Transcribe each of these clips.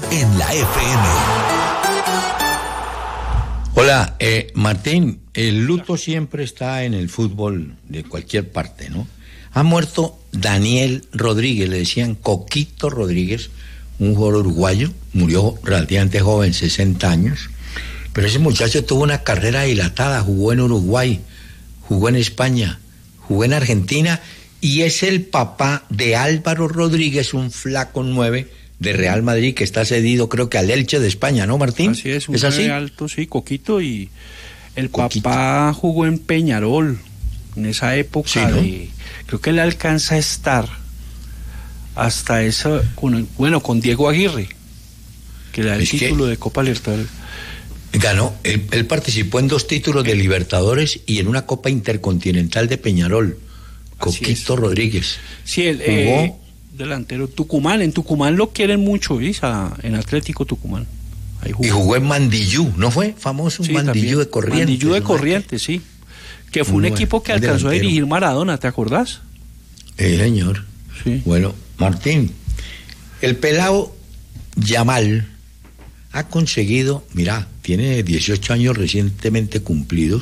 en la FM. Hola, Martín, el luto siempre está en el fútbol de cualquier parte, ¿no? Ha muerto Daniel Rodríguez, le decían Coquito Rodríguez, un jugador uruguayo, murió relativamente joven, 60 años, pero ese muchacho tuvo una carrera dilatada, jugó en Uruguay, jugó en España, jugó en Argentina, y es el papá de Álvaro Rodríguez, un flaco 9 de Real Madrid que está cedido, creo que al Elche de España, ¿no, Martín? Así es, un ¿Es así? alto, sí, Coquito, y el Coquito. papá jugó en Peñarol en esa época, Sí, ¿no? creo que él alcanza a estar hasta eso, con Diego Aguirre, que le da el Es que título de Copa Libertadores. Ganó, él participó en 2 títulos de Libertadores y en una Copa Intercontinental de Peñarol. Así Coquito es. Rodríguez. Sí, el Jugó. delantero Tucumán, en Tucumán lo quieren mucho, ¿ves? En Atlético Tucumán. Ahí Y jugó en Mandillú, ¿no fue? Famoso, Sí, Mandillú también. de Corrientes. Mandillú de ¿no? Corrientes, sí. Que fue un Muy equipo bueno, que un alcanzó a delantero. dirigir Maradona, ¿te acordás? Señor. Sí. Bueno, Martín, el pelao Yamal ha conseguido, mira, tiene 18 años recientemente cumplidos,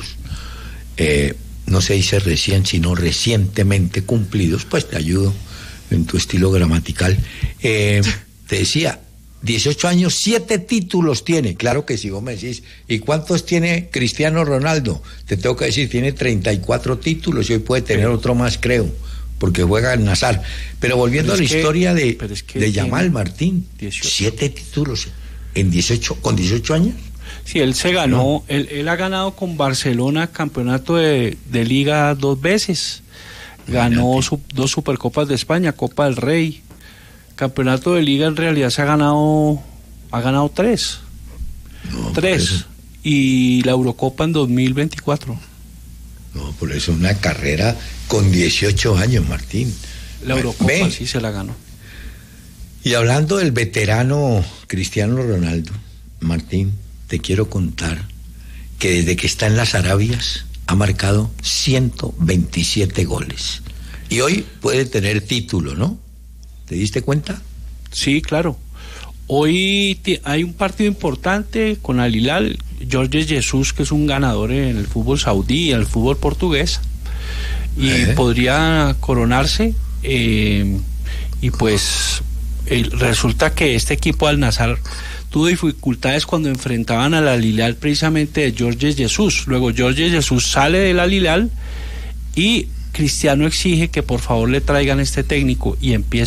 no se dice recién, sino recientemente cumplidos, pues te ayudo en tu estilo gramatical. Te decía, 18 años, 7 títulos tiene, claro que si vos me decís, ¿y cuántos tiene Cristiano Ronaldo? Te tengo que decir, tiene 34 títulos y hoy puede tener otro más, creo, porque juega en Nazar. Pero volviendo a la historia de Yamal, Martín, 18. 7 títulos con 18 años. Sí, él se ganó, él ha ganado con Barcelona campeonato de Liga 2 veces. Ganó 2 Supercopas de España, Copa del Rey. Campeonato de Liga en realidad ha ganado 3. No, 3. Y la Eurocopa en 2024. No, por eso una carrera con 18 años, Martín. La Eurocopa sí se la ganó. Y hablando del veterano Cristiano Ronaldo, Martín, te quiero contar que desde que está en las Arabias ha marcado 127 goles. Y hoy puede tener título, ¿no? ¿Te diste cuenta? Sí, claro. Hoy hay un partido importante con Al Hilal, Jorge Jesus, que es un ganador en el fútbol saudí y en el fútbol portugués, y podría coronarse, y pues resulta que este equipo Al Nassr tuvo dificultades cuando enfrentaban al Al Hilal precisamente de Jorge Jesus. Luego Jorge Jesus sale del Al Hilal y Cristiano exige que por favor le traigan este técnico y empieza